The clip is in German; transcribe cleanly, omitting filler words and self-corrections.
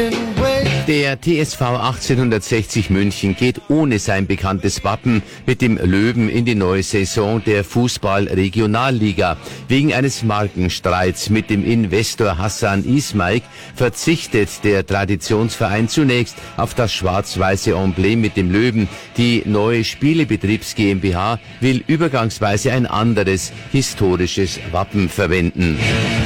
Der TSV 1860 München geht ohne sein bekanntes Wappen mit dem Löwen in die neue Saison der Fußball-Regionalliga. Wegen eines Markenstreits mit dem Investor Hassan Ismaik verzichtet der Traditionsverein zunächst auf das schwarz-weiße Emblem mit dem Löwen. Die neue Spielebetriebs GmbH will übergangsweise ein anderes historisches Wappen verwenden.